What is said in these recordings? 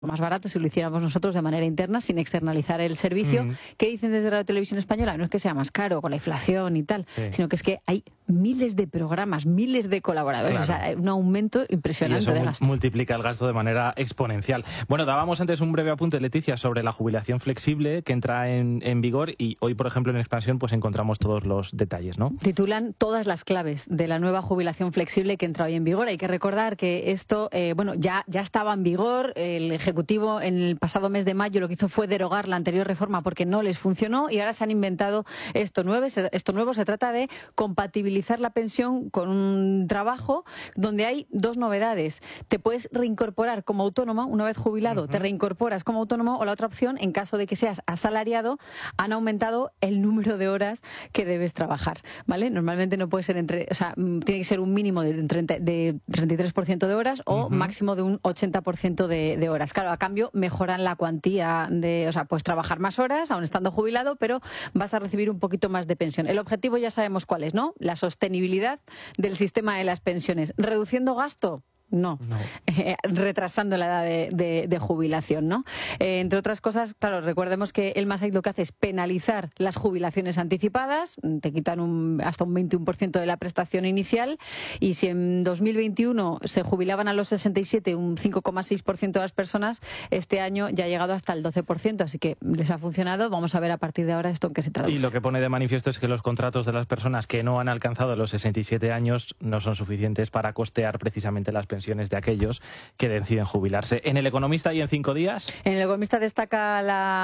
más barato si lo hiciéramos nosotros de manera interna, sin externalizar el servicio. ¿Qué dicen desde Radio Televisión Española? No es que sea más caro con la inflación y tal, sino que es que hay miles de programas, miles de colaboradores, o sea, un aumento impresionante de gasto. Multiplica el gasto de manera exponencial. Bueno, dábamos antes un breve apunte, Leticia, sobre la jubilación flexible que entra en vigor, y hoy, por ejemplo, en Expansión, pues encontramos todos los detalles, ¿no? Titulan todas las claves de la nueva jubilación flexible que entra hoy en vigor. Hay que recordar que esto, ya estaba en vigor. El Ejecutivo en el pasado mes de mayo lo que hizo fue derogar la anterior reforma porque no les funcionó, y ahora se han inventado esto nuevo. Se trata de compatibilizar la pensión con un trabajo donde hay dos novedades. Te puedes reincorporar como autónomo una vez jubilado, te reincorporas como autónomo, o la otra opción, en caso de que seas asalariado, han aumentado el número de horas que debes trabajar, ¿vale? Normalmente no puede ser tiene que ser un mínimo de 33% de horas o máximo de un 80% de horas. Claro, a cambio mejoran la cuantía puedes trabajar más horas, aún estando jubilado, pero vas a recibir un poquito más de pensión. El objetivo ya sabemos cuál es, ¿no? La sostenibilidad del sistema de las pensiones. ¿Reduciendo gasto? No. Retrasando la edad de jubilación, ¿no? Entre otras cosas, claro, recordemos que el Massaid lo que hace es penalizar las jubilaciones anticipadas, te quitan hasta un 21% de la prestación inicial, y si en 2021 se jubilaban a los 67 un 5,6% de las personas, este año ya ha llegado hasta el 12%, así que les ha funcionado. Vamos a ver a partir de ahora esto en qué se traduce. Y lo que pone de manifiesto es que los contratos de las personas que no han alcanzado los 67 años no son suficientes para costear precisamente las pensiones de aquellos que deciden jubilarse. En El Economista y en 5 días. En El Economista destaca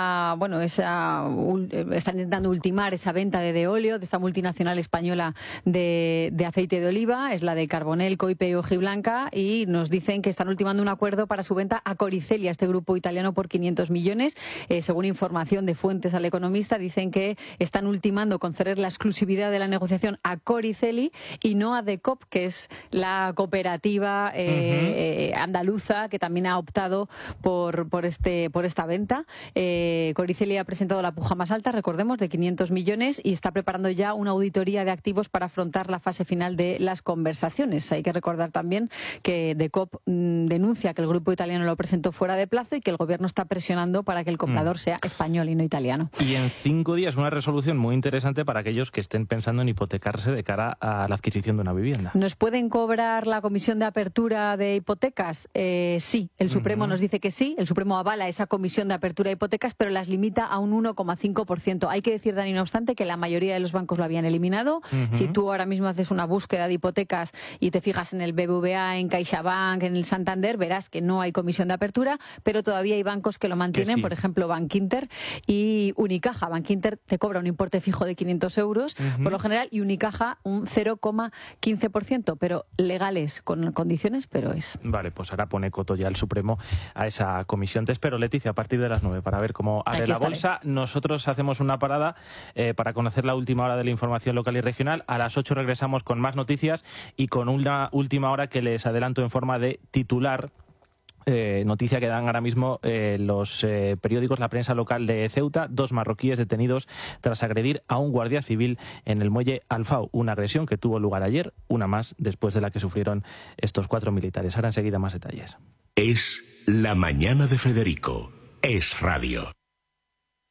están intentando ultimar esa venta de Deolio, de esta multinacional española de aceite de oliva, es la de Carbonell, Coipe y Hojiblanca, y nos dicen que están ultimando un acuerdo para su venta a Coricelia, este grupo italiano, por 500 millones. Según información de fuentes al Economista, dicen que están ultimando conceder la exclusividad de la negociación a Coriceli y no a Decop, que es la cooperativa andaluza que también ha optado por esta venta. Coriceli ha presentado la puja más alta, recordemos, de 500 millones, y está preparando ya una auditoría de activos para afrontar la fase final de las conversaciones. Hay que recordar también que Decop denuncia que el grupo italiano lo presentó fuera de plazo y que el gobierno está presionando para que el comprador sea español y no italiano. Y en 5 días una resolución muy interesante para aquellos que estén pensando en hipotecarse de cara a la adquisición de una vivienda. ¿Nos pueden cobrar la comisión de apertura de hipotecas? Sí, el Supremo nos dice que sí. El Supremo avala esa comisión de apertura de hipotecas, pero las limita a un 1,5%. Hay que decir, Dani, no obstante, que la mayoría de los bancos lo habían eliminado. Si tú ahora mismo haces una búsqueda de hipotecas y te fijas en el BBVA, en CaixaBank, en el Santander, verás que no hay comisión de apertura, pero todavía hay bancos que lo mantienen, por ejemplo, Bankinter y Unicaja. Bankinter te cobra un importe fijo de 500 euros, por lo general, y Unicaja un 0,15%, pero legales, con condiciones, pero es. Vale, pues ahora pone coto ya el Supremo a esa comisión. Te espero, Leticia, a partir de las 9 para ver cómo abre la bolsa. Nosotros hacemos una parada para conocer la última hora de la información local y regional. A las 8 regresamos con más noticias y con una última hora que les adelanto en forma de titular. Noticia que dan ahora mismo los periódicos, la prensa local de Ceuta: 2 marroquíes detenidos tras agredir a un guardia civil en el muelle Alfau. Una agresión que tuvo lugar ayer, una más después de la que sufrieron estos 4 militares. Ahora enseguida más detalles. Es la mañana de Federico. Es radio.